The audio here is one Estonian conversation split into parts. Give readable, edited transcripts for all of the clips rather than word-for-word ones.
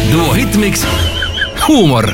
Duo Hitmix. Huumor.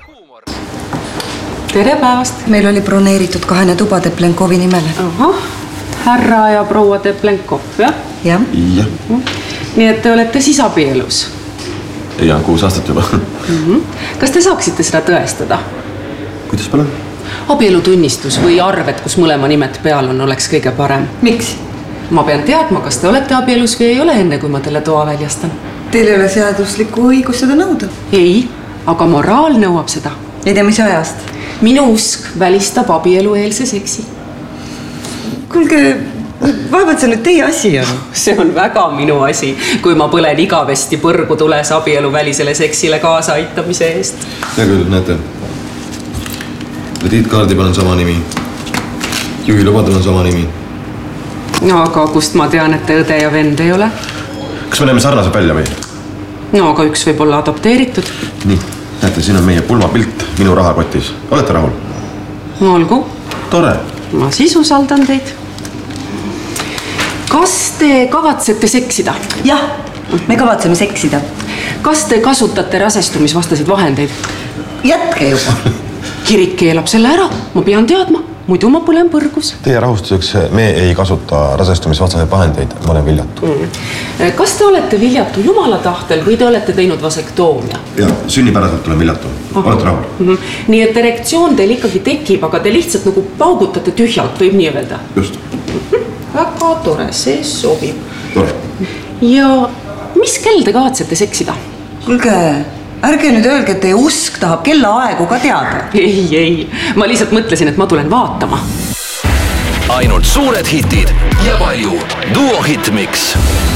Tere päevast. Meil oli broneeritud 2 tuba Teplenkovi nimele. Aha, härra ja proua Teplenkov, jah? Jah. Nii et te olete siis abielus? Ja 6 aastat juba. Kas te saaksite seda tõestada? Kuidas palun? Abielutunnistus või arved, kus mõlema nimed peal on, oleks kõige parem. Miks? Ma pean teadma, kas te olete abielus või ei ole enne, kui ma teile toa väljastan. Teil ei ole seaduslikku õigust seda nõuda. Ei, aga moraal nõuab seda. Ei tea, mis ajast? Minu usk välistab abielueelse seksi. Kuulge, vaevalt see nüüd teie asi on. See on väga minu asi, kui ma põlen igavesti põrgu tules abielu välisele seksile kaasa aitamise eest. Hea küll, näete. Krediitkaardi peal on sama nimi. Juhilubadel on sama nimi. No, aga kust ma tean, et te õde ja vend ei ole? Kas me näeme sarnased välja või? No, aga üks võib olla adopteeritud. Nii, näete, siin on meie pulmapilt minu rahakotis. Olete rahul? Olgu. Tore. Ma siis usaldan teid. Kas te kavatsete seksida? Jah, me kavatseme seksida. Kas te kasutate rasestumisvastaseid vahendeid? Jätke juba. Kirik keelab selle ära, ma pean teadma, muidu ma põlen põrgus. Teie rahustuseks me ei kasuta rasestumisvastaseid vahendeid, ma olen viljatu. Kas te olete viljatu jumala tahtel või te olete teinud vasektoomia? Ja, sünnipäraselt olen viljatu. Olete rahul? Nii et erektsioon teil ikkagi tekib, aga te lihtsalt nagu paugutate tühjalt, võib nii öelda. Just. Väga tore, see sobib. Tore. Ja mis kell te kavatsete seksida? Kuulge, ärge nüüd öelge, et teie usk tahab kellaaegu ka teada. Ei, ma lihtsalt mõtlesin, et ma tulen vaatama. Ainult suured hitid ja palju Duo Hitmix.